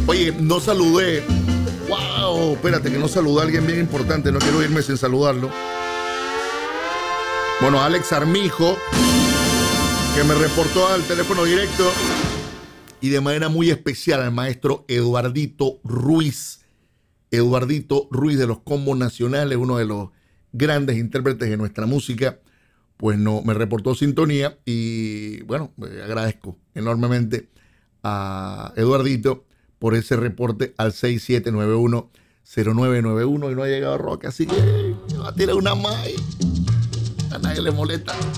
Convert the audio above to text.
Oye, no saludé. Wow, espérate, que no saludé a alguien bien importante. No quiero irme sin saludarlo. Bueno, Alex Armijo, que me reportó al teléfono directo. Y de manera muy especial al maestro Eduardito Ruiz. Eduardito Ruiz de los Combos Nacionales, uno de los grandes intérpretes de nuestra música. Pues no, me reportó sintonía y bueno, agradezco enormemente a Eduardito por ese reporte al 6791-0991 y no ha llegado Roque, así que va a tirar una más. A nadie le molesta.